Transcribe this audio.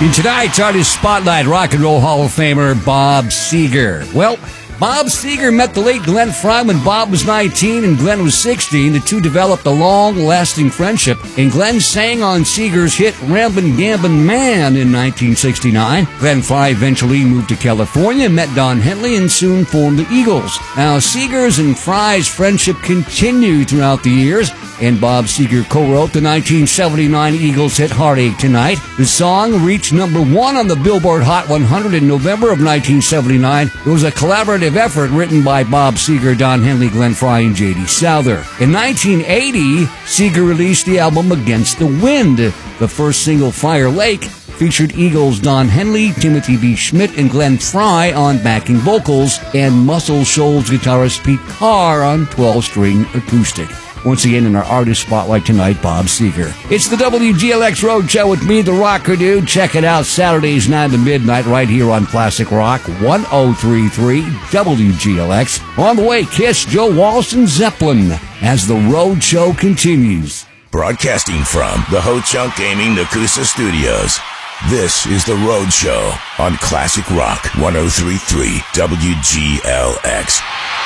In tonight's Artist Spotlight, Rock and Roll Hall of Famer Bob Seger. Well, Bob Seger met the late Glenn Frey when Bob was 19 and Glenn was 16. The two developed a long-lasting friendship, and Glenn sang on Seger's hit Rambin' Gambin' Man in 1969. Glenn Frey eventually moved to California, met Don Henley, and soon formed the Eagles. Now, Seger's and Frey's friendship continued throughout the years, and Bob Seger co-wrote the 1979 Eagles hit Heartache Tonight. The song reached number 1 on the Billboard Hot 100 in November of 1979. It was a collaborative effort written by Bob Seger, Don Henley, Glenn Frey, and J.D. Souther. In 1980, Seger released the album Against the Wind. The first single, Fire Lake, featured Eagles Don Henley, Timothy B. Schmidt, and Glenn Frey on backing vocals, and Muscle Shoals guitarist Pete Carr on 12-string acoustic. Once again, in our Artist Spotlight tonight, Bob Seger. It's the WGLX Road Show with me, the Rocker Dude. Check it out Saturdays 9 to midnight right here on Classic Rock 1033 WGLX. On the way, Kiss, Joe Walsh, and Zeppelin as the Road Show continues. Broadcasting from the Ho-Chunk Gaming Nakusa Studios. This is the Road Show on Classic Rock 1033 WGLX.